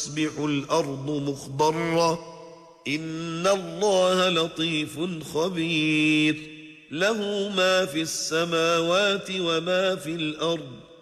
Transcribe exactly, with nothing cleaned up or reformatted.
تصبح الأرض مخضرة إن الله لطيف خبير له ما في السماوات وما في الأرض